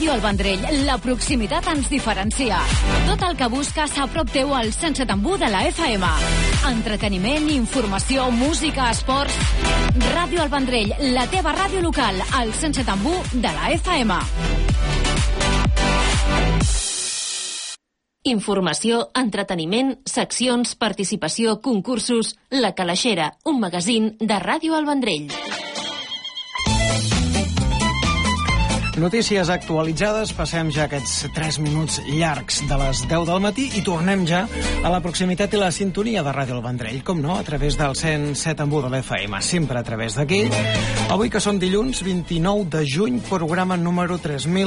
Ràdio El Vendrell, la proximitat ens diferencia. Tot el que busques a prop teu al 107.1 de la FM. Entreteniment, informació, música, esports... Ràdio El Vendrell, la teva ràdio local, al 107.1 de la FM. Informació, entreteniment, seccions, participació, concursos... La Calaixera, un magazín de Ràdio El Vendrell. Notícies actualitzades, passem ja aquests 3 minuts llargs de les 10 del matí i tornem ja a la proximitat i la sintonia de Ràdio El Vendrell, com no, a través del 107.1 de l'FM, sempre a través d'aquí. Avui que som dilluns 29 de juny, programa número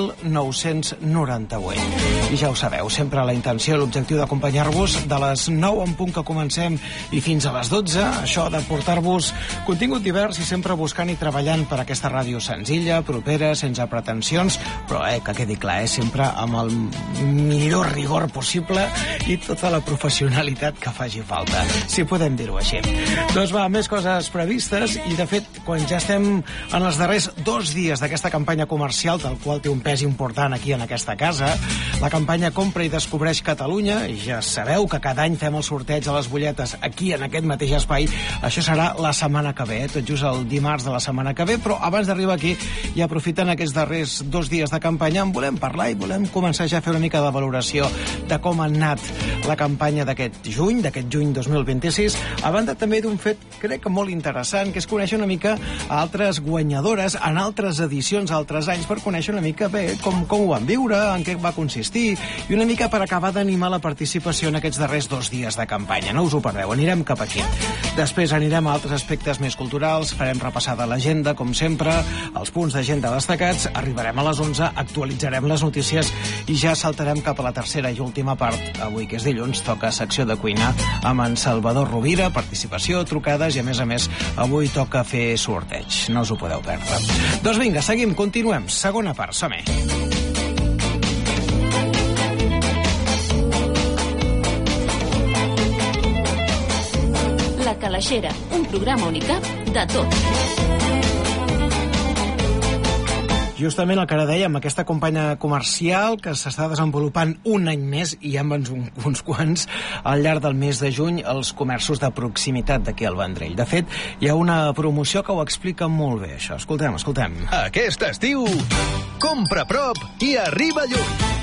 3998. I ja ho sabeu, sempre la intenció i l'objectiu d'acompanyar-vos de les 9 en punt que comencem i fins a les 12, això de portar-vos contingut divers i sempre buscant i treballant per aquesta ràdio senzilla, propera, sense pretensions, però que quedi clar, sempre amb el millor rigor possible i tota la professionalitat que faci falta, si podem dir-ho així. Doncs va, més coses previstes i de fet, quan ja estem en els darrers 2 dies d'aquesta campanya comercial, del qual té un pes important aquí en aquesta casa, la campanya Compra i Descobreix Catalunya, i ja sabeu que cada any fem el sorteig a les butlletes aquí en aquest mateix espai, això serà la setmana que ve, tot just el dimarts de la setmana que ve, però abans d'arribar aquí i aprofitant aquests darrers 2 dies de campanya en volem parlar i volem començar ja a fer una mica de valoració de com ha anat la campanya d'aquest juny 2026, a banda també d'un fet crec que molt interessant, que és conèixer una mica a altres guanyadores en altres edicions, altres anys, per conèixer una mica bé com ho van viure, en què va consistir i una mica per acabar d'animar la participació en aquests darrers 2 dies de campanya. No us ho perdeu, anirem cap aquí. Després anirem a altres aspectes més culturals, farem repassada l'agenda, com sempre, els punts d'agenda destacats, arribarem a les 11, actualitzarem les notícies i ja saltarem cap a la tercera i última part. Avui, que és dilluns, toca secció de cuina amb en Salvador Rovira, participació, trucades i, a més, avui toca fer sorteig. No us ho podeu perdre. Doncs vinga, seguim, continuem. Segona part, som-hi. La Calaixera, un programa unicat de tot. Justament el que ara dèiem, aquesta campanya comercial que s'està desenvolupant un any més i ja en uns quants al llarg del mes de juny als comerços de proximitat d'aquí al Vendrell. De fet, hi ha una promoció que ho explica molt bé, això. Escoltem. Aquest estiu, compra a prop i arriba lluny.